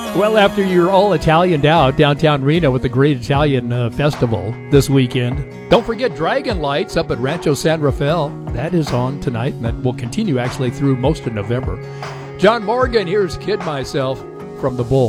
Well, after you're all Italianed out downtown Reno with the Great Italian Festival this weekend, don't forget Dragon Lights up at Rancho San Rafael. That is on tonight, and that will continue actually through most of November. John Morgan, here's Kid Myself from the Bull.